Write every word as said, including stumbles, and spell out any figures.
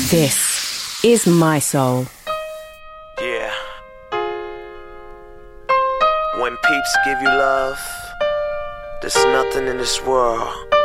This is my soul. Yeah. When peeps give you love, there's nothing in this world